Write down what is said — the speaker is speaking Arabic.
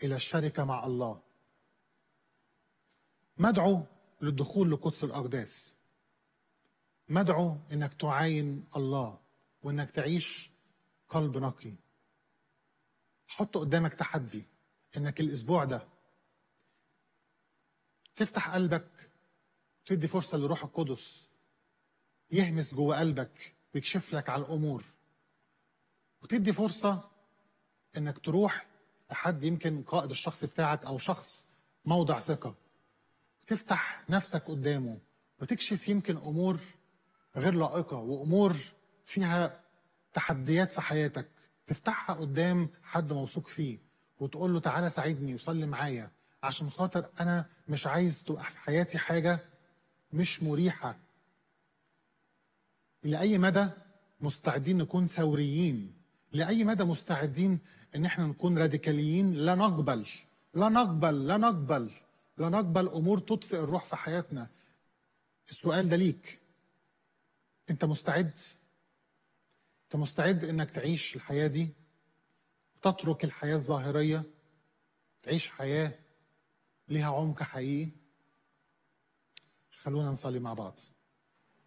إلى الشركة مع الله، مدعو للدخول لقدس الأقداس، مدعو إنك تعاين الله وإنك تعيش قلب نقي. حط قدامك تحدي إنك الأسبوع ده تفتح قلبك، تدي فرصة لروح القدس يهمس جوه قلبك ويكشف لك على الأمور، وتدي فرصة إنك تروح لحد يمكن قائد الشخص بتاعك أو شخص موضع ثقة، تفتح نفسك قدامه وتكشف يمكن أمور غير لائقة وأمور فيها تحديات في حياتك، تفتحها قدام حد موثوق فيه وتقول له تعالى ساعدني وصلي معايا، عشان خاطر أنا مش عايز تبقى في حياتي حاجة مش مريحة. لأي مدى مستعدين نكون ثوريين؟ لأي مدى مستعدين إن احنا نكون راديكاليين؟ لا نقبل لا نقبل لا نقبل لا نقبل أمور تطفئ الروح في حياتنا. السؤال ده ليك، أنت مستعد؟ أنت مستعد إنك تعيش الحياة دي وتترك الحياة الظاهرية، تعيش حياة ليها عمق حقيقي؟ خلونا نصلي مع بعض.